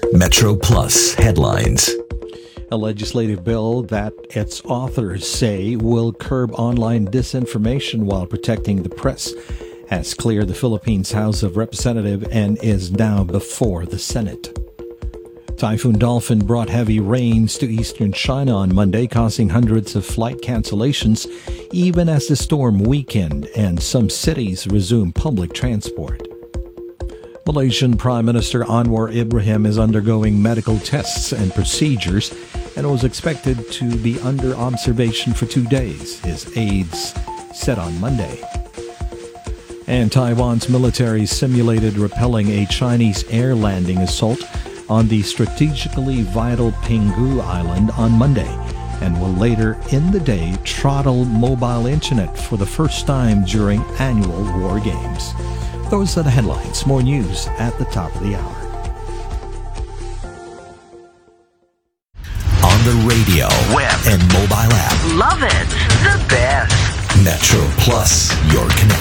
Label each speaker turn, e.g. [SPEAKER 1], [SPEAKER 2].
[SPEAKER 1] Metro Plus headlines.
[SPEAKER 2] A legislative bill that its authors say will curb online disinformation while protecting the press has cleared the Philippines House of Representatives and is now before the Senate. Typhoon Dolphin brought heavy rains to eastern China on Monday, causing hundreds of flight cancellations, even as the storm weakened and some cities resumed public transport. Malaysian Prime Minister Anwar Ibrahim is undergoing medical tests and procedures and was expected to be under observation for 2 days, his aides said on Monday. And Taiwan's military simulated repelling a Chinese air landing assault on the strategically vital Penghu Island on Monday, and will later in the day throttle mobile internet for the first time during annual war games. Those are the headlines. More news at the top of the hour.
[SPEAKER 1] On the radio, web, and mobile app.
[SPEAKER 3] Love it. The best.
[SPEAKER 1] Metro Plus, your connection.